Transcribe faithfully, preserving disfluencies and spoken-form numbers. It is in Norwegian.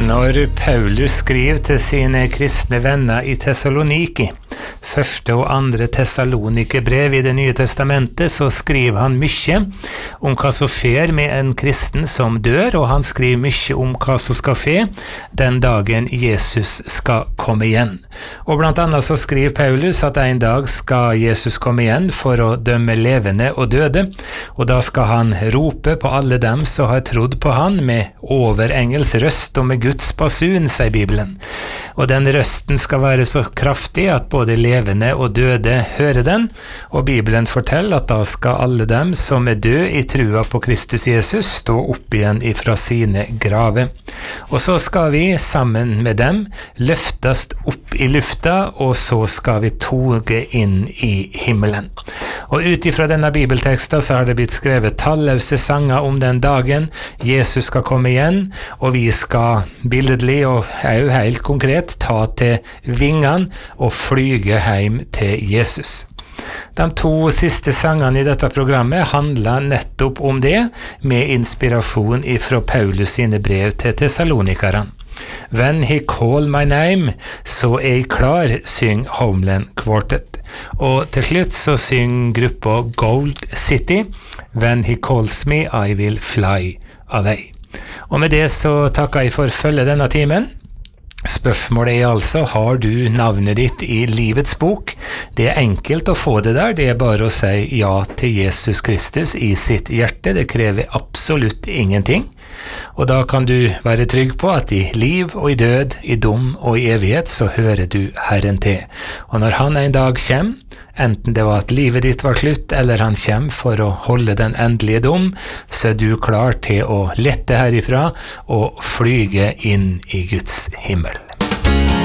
Når Paulus skriver til sine kristne venner i Thessaloniki, første og andre Thessalonikerbrev i det nye testamentet, så skriver han mye om hva som skjer med en kristen som dør, og han skriver mye om hva som skal skje den dagen Jesus skal komme igjen. Og blant annet så skriver Paulus at en dag skal Jesus komme igjen for å dømme levende og døde, og da skal han rope på alle dem som har trodd på han med overengels røst og med Guds basun, sier Bibelen. Og den røsten skal være så kraftig at både levende og døde hører den, og Bibelen forteller at da skal alle dem som er døde i trua på Kristus Jesus stå opp igjen ifra sine grave. Og så skal vi sammen med dem løftast opp i lufta, og så skal vi toge inn i himmelen. Og utifra denne bibelteksten så har det blitt skrevet talløse sanger om den dagen Jesus skal komme igjen, og vi skal billedlig og er jo helt konkret ta til vingene og flyge hjem til Jesus. De to siste sangene i dette programmet handler nettopp om det, med inspirasjon fra Paulus sine brev til Thessalonikerne. When he call my name, så er jeg klar, syng Homeland Quartet. Og til slutt så syng gruppa Gold City, When he calls me, I will fly away. Og med det så takker jeg for følge denne timen. Spørsmålet er altså, har du navnet ditt i livets bok? Det er enkelt å få det der, det er bare å si ja til Jesus Kristus i sitt hjerte, det krever absolutt ingenting. Og da kan du være trygg på at i liv og i død, i dom og i evighet, så hører du Herren til. Og når han en dag kommer, enten det var at livet ditt var slutt, eller han kommer for å holde den endelige dom, så er du klar til å lette herifra og flyge inn i Guds himmel.